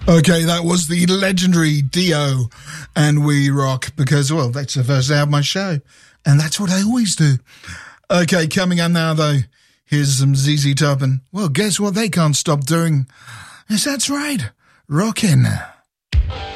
Okay, that was the legendary Dio and We Rock because, well, that's the first hour of my show, and that's what I always do. Okay, coming up now, though, here's some ZZ Top, and, well, guess what they can't stop doing? Yes, that's right, rockin'.